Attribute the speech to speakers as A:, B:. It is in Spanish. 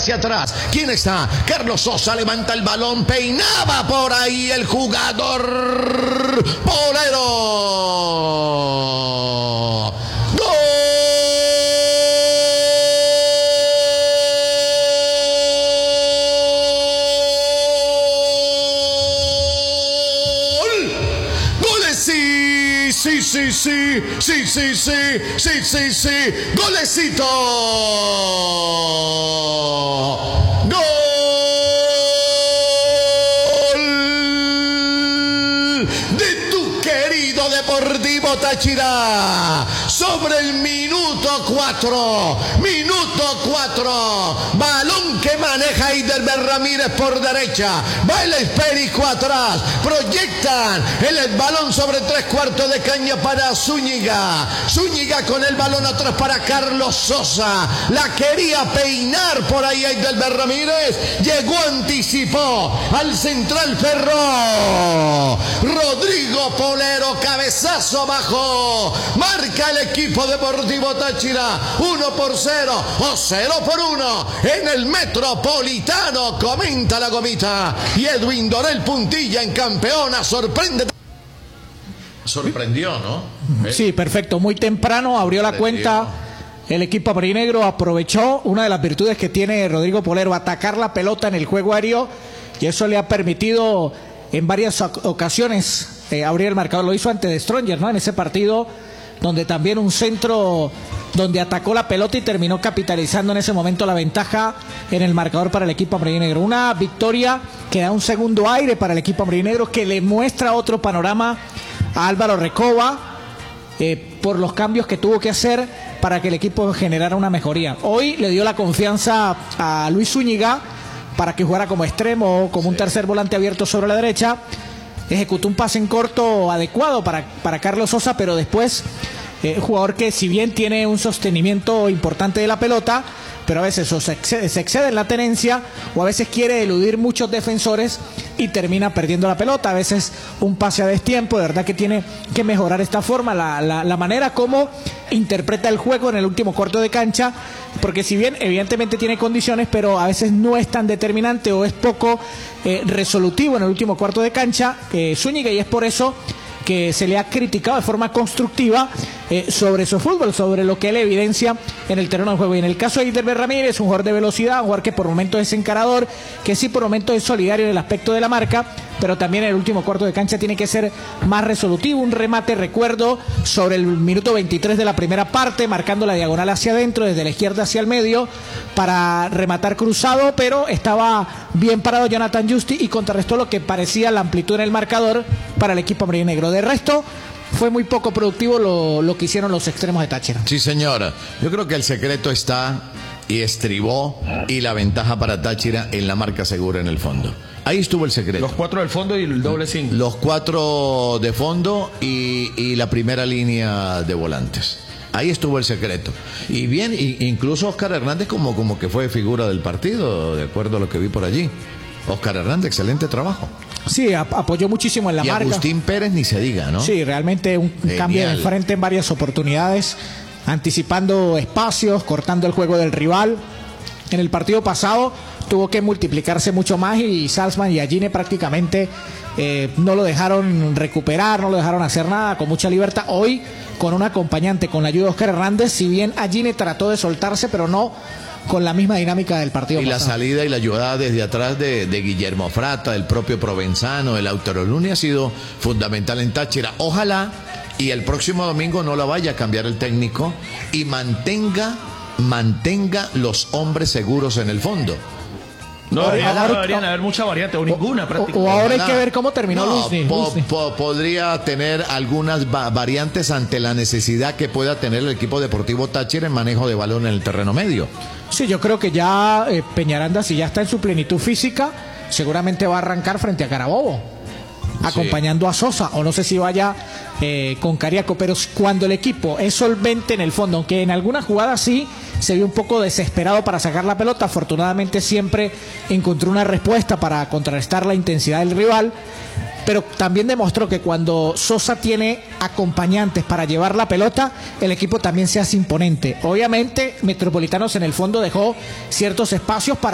A: hacia atrás. ¿Quién está? Carlos Sosa levanta el balón, peinaba por ahí el jugador Polero. Sí. Golecito. Gol de tu querido Deportivo Táchira. Sobre el minuto 4. Balón que maneja Heidelberg Ramírez por derecha. Va el esférico atrás. Proyectan el balón sobre 3/4 de caña para Zúñiga. Zúñiga con el balón atrás para Carlos Sosa. La quería peinar por ahí Heidelberg Ramírez. Llegó, anticipó al central Ferro. Rodrigo Polero, cabezazo abajo. Marca el equipo Deportivo Táchira 1-0 o 0-1 en el Metropolitano. Comenta la gomita. Y Edwin Dorel Puntilla en campeona. Sorprendió, ¿no?
B: Sí, perfecto. Muy temprano abrió la cuenta. El equipo amarillo aprovechó una de las virtudes que tiene Rodrigo Polero, atacar la pelota en el juego aéreo, y eso le ha permitido en varias ocasiones abrir el marcador. Lo hizo ante The Strongers, ¿no? En ese partido donde también un centro donde atacó la pelota y terminó capitalizando en ese momento la ventaja en el marcador para el equipo amarillo. Una victoria que da un segundo aire para el equipo amarillo, que le muestra otro panorama a Álvaro Recoba por los cambios que tuvo que hacer para que el equipo generara una mejoría. Hoy le dio la confianza a Luis Zúñiga para que jugara como extremo o como un tercer volante abierto sobre la derecha. Ejecutó un pase en corto adecuado para Carlos Sosa, pero después un jugador que, si bien tiene un sostenimiento importante de la pelota, pero a veces se excede en la tenencia o a veces quiere eludir muchos defensores y termina perdiendo la pelota. A veces un pase a destiempo. De verdad que tiene que mejorar esta forma, la manera como interpreta el juego en el último cuarto de cancha, porque si bien evidentemente tiene condiciones, pero a veces no es tan determinante o es poco resolutivo en el último cuarto de cancha Zúñiga, y es por eso que se le ha criticado de forma constructiva sobre su fútbol, sobre lo que él evidencia en el terreno de juego. Y en el caso de Heidelberg Ramírez, un jugador de velocidad, un jugador que por momentos es encarador, que sí por momentos es solidario en el aspecto de la marca, pero también en el último cuarto de cancha tiene que ser más resolutivo. Un remate, recuerdo, sobre el minuto 23 de la primera parte, marcando la diagonal hacia adentro, desde la izquierda hacia el medio, para rematar cruzado, pero estaba bien parado Jonathan Justi y contrarrestó lo que parecía la amplitud en el marcador para el equipo amarillo. De resto, fue muy poco productivo lo que hicieron los extremos de Táchira.
A: Sí, señora. Yo creo que el secreto está y estribó, y la ventaja para Táchira en la marca segura en el fondo. Ahí estuvo el secreto.
C: Los 4 del fondo y el doble 5.
A: Los 4 de fondo y la primera línea de volantes. Ahí estuvo el secreto. Y bien, incluso Oscar Hernández como que fue figura del partido, de acuerdo a lo que vi por allí. Oscar Hernández, excelente trabajo.
B: Sí, apoyó muchísimo en la marca.
A: Y Agustín Pérez ni se diga, ¿no?
B: Sí, realmente un cambio de frente en varias oportunidades, anticipando espacios, cortando el juego del rival. En el partido pasado tuvo que multiplicarse mucho más y Salzman y Agine prácticamente no lo dejaron recuperar, no lo dejaron hacer nada con mucha libertad. Hoy, con un acompañante, con la ayuda de Oscar Hernández, si bien Agine trató de soltarse, pero no con la misma dinámica del partido
A: y
B: pasado.
A: La salida y la ayuda desde atrás de Guillermo Frata, del propio Provenzano, el Lautaro Luni, ha sido fundamental en Táchira. Ojalá y el próximo domingo no la vaya a cambiar el técnico y mantenga los hombres seguros en el fondo.
C: No, deberían haber mucha variante, o ninguna prácticamente.
B: O ahora hay que ver cómo terminó Luis.
A: Podría tener algunas variantes ante la necesidad que pueda tener el equipo deportivo Táchira en manejo de balón en el terreno medio.
B: Sí, yo creo que ya Peñaranda, si ya está en su plenitud física, seguramente va a arrancar frente a Carabobo, acompañando a Sosa, o no sé si vaya con Cariaco, pero cuando el equipo es solvente en el fondo, aunque en alguna jugada sí se vio un poco desesperado para sacar la pelota, afortunadamente siempre encontró una respuesta para contrarrestar la intensidad del rival, pero también demostró que cuando Sosa tiene acompañantes para llevar la pelota, el equipo también se hace imponente. Obviamente Metropolitanos en el fondo dejó ciertos espacios para